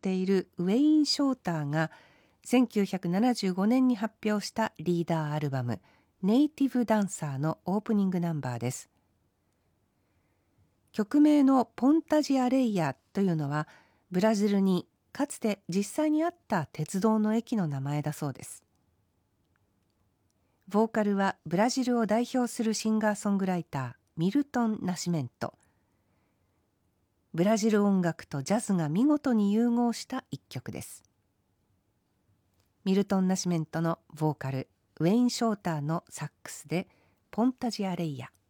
ているウェイン・ショーターが1975年に発表したリーダーアルバムネイティブダンサーのオープニングナンバーです。曲名のポンタジアレイヤというのはブラジルにかつて実際にあった鉄道の駅の名前だそうです。ボーカルはブラジルを代表するシンガーソングライターミルトン・ナシメント。ブラジル音楽とジャズが見事に融合した一曲です。ミルトン・ナシメントのボーカル、ウェイン・ショーターのサックスでポンタジアレイヤ。